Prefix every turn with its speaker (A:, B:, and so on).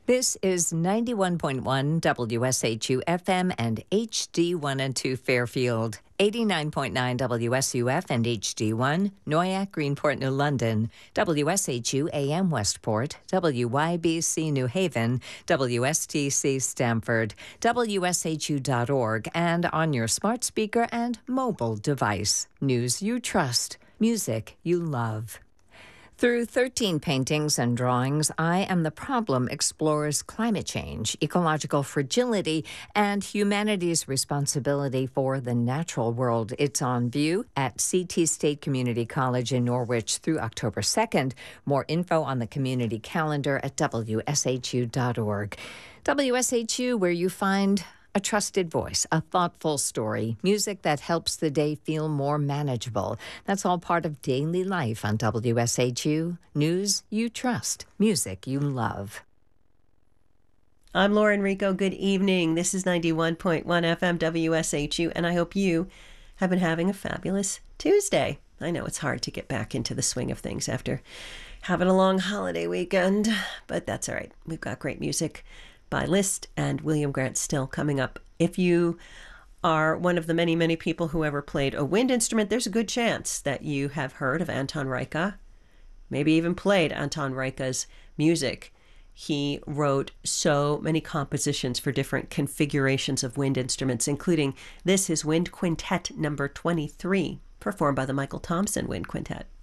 A: This is 91.1 WSHU FM and HD1 and 2 Fairfield, 89.9 WSUF and HD1 Noyak, Greenport, New London, WSHU AM Westport, WYBC New Haven, WSTC Stamford, WSHU.org, and on your smart speaker and mobile device. News you trust, music you love. Through 13 paintings and drawings, I Am the Problem explores climate change, ecological fragility, and humanity's responsibility for the natural world. It's on view at CT State Community College in Norwich through October 2nd. More info on the community calendar at WSHU.org. WSHU, where you find a trusted voice, a thoughtful story, music that helps the day feel more manageable. That's all part of daily life on WSHU. News you trust, music you love.
B: I'm Lauren Rico. Good evening. This is 91.1 FM WSHU, and I hope you have been having a fabulous Tuesday. I know it's hard to get back into the swing of things after having a long holiday weekend, but that's all right. We've got great music by Liszt and William Grant Still coming up. If you are one of the many, many people who ever played a wind instrument, there's a good chance that you have heard of Anton Reicha, maybe even played Anton Reicha's music. He wrote so many compositions for different configurations of wind instruments, including this, his Wind Quintet number 23, performed by the Michael Thompson Wind Quintet.